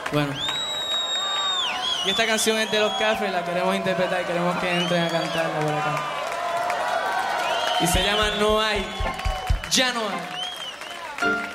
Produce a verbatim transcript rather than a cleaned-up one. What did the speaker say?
Bueno. Y esta canción es de Los Cafres, la queremos interpretar y queremos que entren a cantarla por acá. Y se llama No hay, ya no hay.